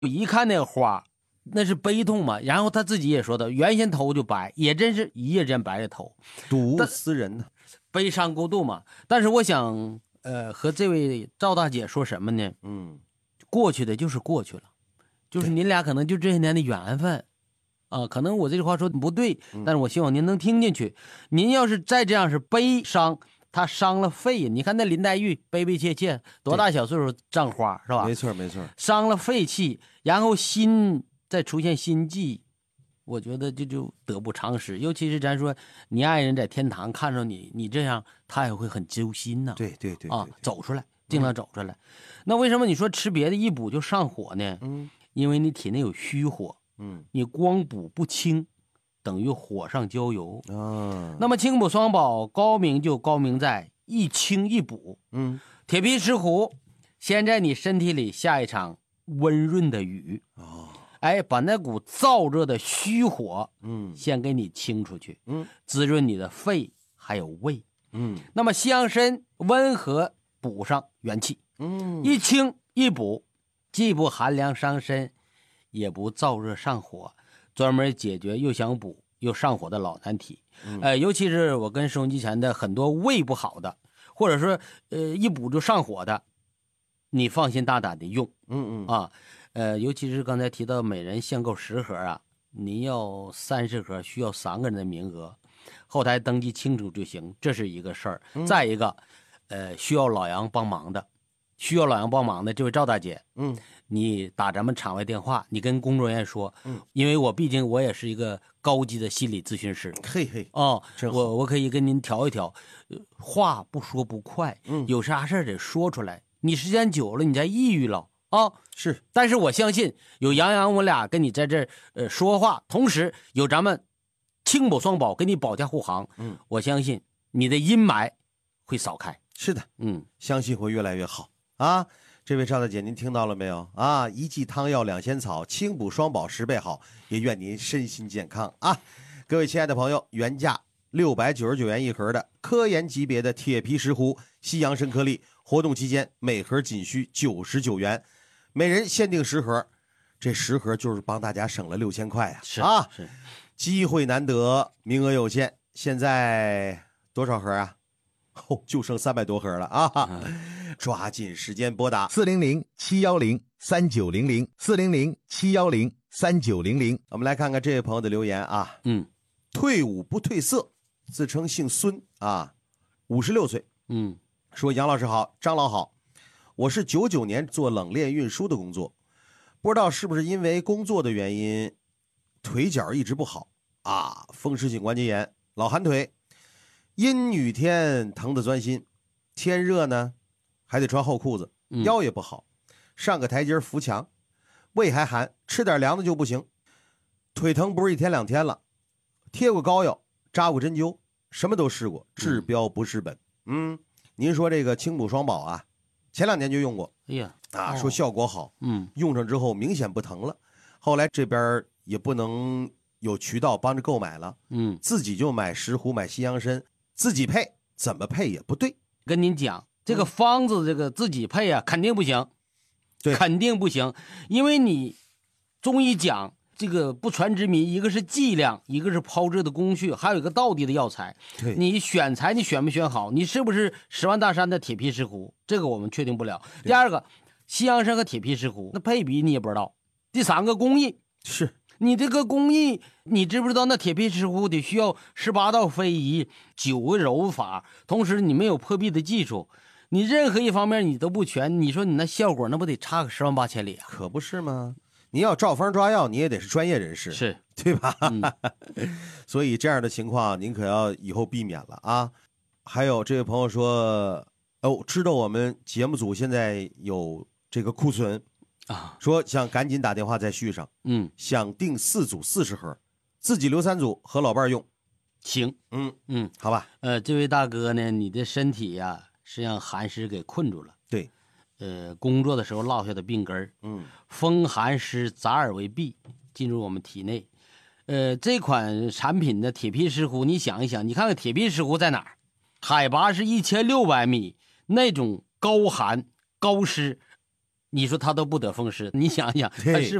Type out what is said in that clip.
一看那个花，那是悲痛嘛。然后他自己也说的，原先头就白，也真是一夜间白了头， 睹物思人呢， 悲伤过度嘛。但是我想，和这位赵大姐说什么呢？过去的就是过去了，就是您俩可能就这些年的缘分。可能我这句话说的不对，但是我希望您能听进去。您要是再这样是悲伤，他伤了肺。你看那林黛玉悲悲切切，多大小岁数葬花是吧？ 没错没错， 伤了肺气，然后心再出现心悸，我觉得这就得不偿失。尤其是咱说你爱人在天堂看着你这样，他也会很揪心呐。 对， 走出来，尽量走出来。那为什么你说吃别的一补就上火呢？因为你体内有虚火。你光补不清，等于火上浇油啊。那么清补双宝高明就高明在一清一补。铁皮石斛先在你身体里下一场温润的雨把那股燥热的虚火先给你清出去，滋润你的肺还有胃。那么西洋参温和补上元气，一清一补，既不寒凉伤身，也不燥热上火，专门解决又想补又上火的老难题。尤其是我跟收音机前的很多胃不好的，或者说一补就上火的，你放心大胆的用。尤其是刚才提到每人限购10盒啊，您要30盒，需要3个人的名额，后台登记清楚就行，这是一个事儿。再一个，需要老杨帮忙的这位赵大姐，你打咱们场外电话，你跟工作人员说，因为毕竟我也是一个高级的心理咨询师，我可以跟您调一调，话不说不快，有啥事得说出来，你时间久了你再抑郁了是。 但是我相信有杨我俩跟你在这说话，同时有咱们清补双宝给你保驾护航，我相信你的阴霾会扫开。 是的，相信会越来越好啊。这位赵大姐您听到了没有啊？一剂汤药2仙草，清补双宝10倍好，也愿您身心健康啊。各位亲爱的朋友，原价699元一盒的科研级别的铁皮石斛西洋参颗粒，活动期间每盒仅需99元，每人限定10盒，这10盒就是帮大家省了6000块啊。 是机会难得，名额有限，现在多少盒啊？就剩300多盒了啊！抓紧时间拨打 400-710-3900 400-710-3900。 我们来看看这位朋友的留言啊。退伍不褪色，自称姓孙啊，56岁。说杨老师好，张老好，我是99年做冷链运输的工作，不知道是不是因为工作的原因，腿脚一直不好啊，风湿性关节炎，老寒腿。阴雨天疼得钻心，天热呢还得穿厚裤子，腰也不好，上个台阶扶墙，胃还寒，吃点凉的就不行，腿疼不是1天2天了，贴过膏药，扎过针灸，什么都试过，治标不治本。您说这个清补双宝啊，前2年就用过，说效果好，用上之后明显不疼了，后来这边也不能有渠道帮着购买了，自己就买石斛买西洋参，自己配怎么配也不对。 跟您讲，这个方子这个自己配啊，肯定不行， 对， 肯定不行，因为你中医讲这个不传之谜，一个是剂量，一个是炮制的工序，还有一个道地的药材。 对， 你选材你选不选好，你是不是10万大山的铁皮石斛，这个我们确定不了。第二个，西洋参和铁皮石斛那配比你也不知道。第3个，工艺是。 你这个工艺，你知不知道？那铁皮石斛得需要18道非遗，9个揉法，同时你没有破壁的技术，你任何一方面你都不全，你说你那效果那不得差个10万8千里啊？ 可不是吗？你要照方抓药，你也得是专业人士， 是对吧？所以这样的情况您可要以后避免了啊。还有这位朋友说，知道我们节目组现在有这个库存。说想赶紧打电话再续上，想订4组40盒，自己留3组和老伴用， 行， 好吧。 这位大哥呢，你的身体呀是让寒湿给困住了， 对， 工作的时候落下的病根儿，风寒湿杂而为痹，进入我们体内。这款产品的铁皮石斛，你想一想，你看看铁皮石斛在哪儿？海拔是1600米，那种高寒高湿。 你说他都不得风湿，你想想他是